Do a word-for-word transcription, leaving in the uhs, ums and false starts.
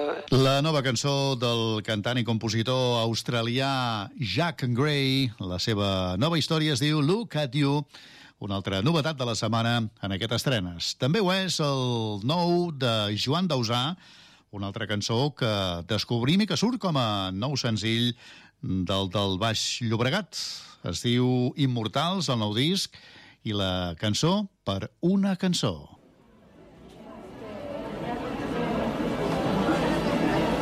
La nova cançó del cantant i compositor australià Jack Gray, la seva nova història es diu Look at You, una altra novetat de la setmana en aquestes estrenes. També ho és el nou de Joan Dausà, una altra cançó que descobrim i que surt com a nou senzill del del Baix Llobregat. Es diu Immortals, el nou disc, i la cançó Per una cançó.